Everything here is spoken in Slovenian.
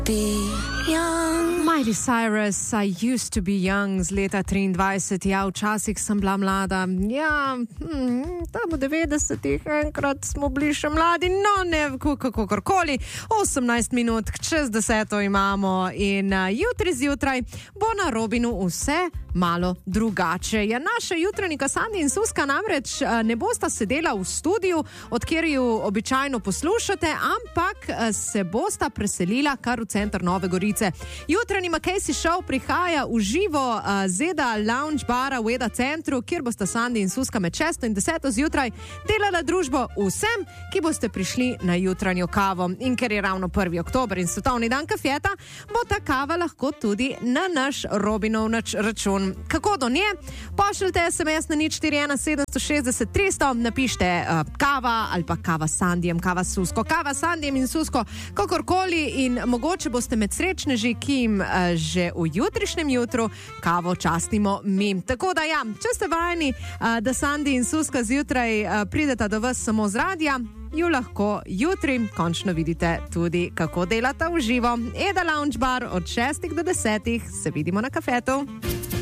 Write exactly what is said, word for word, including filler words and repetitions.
Miley Cyrus, I used to be young, z leta triindvajset, ja, včasih sem bila mlada, ja, hm, tam v devetdesetih enkrat smo bili še mladi, no ne, kakorkoli, osemnajst minut, čez deseto imamo in uh, jutri zjutraj bo na Robinu vse malo drugače. Ja, naša jutranjika Sandi in Suska namreč uh, ne bosta sedela v studiu, od kjer ju običajno poslušate, ampak uh, se bosta preselila kar v center Nove Gorice. Jutranji Casey Show prihaja v živo uh, z Eda Lounge bara v Eda centru, kjer bosta Sandi in Suska med šesto in deseto zjutraj delala družbo vsem, ki boste prišli na jutranjo kavo. In ker je ravno prvi oktober in svetovni dan kafeta, bo ta kava lahko tudi na naš Robinov nač račun. Kako do nje? Pošljite es em es na nič štiri ena sedem šest šest tristo, napište uh, kava ali pa kava s Sandijem, kava s Susko, kava s Sandijem in Susko, kakorkoli, in mogoče boste med srečneži, ki jim uh, že v jutrišnjem jutru kavo častimo mi. Tako da ja, če ste vajeni, uh, da Sandi in Suska zjutraj uh, prideta do vas samo z radija, ju lahko jutri končno vidite tudi, kako delata v živo. Eda Lounge bar od šestih do desetih, se vidimo na kafetu.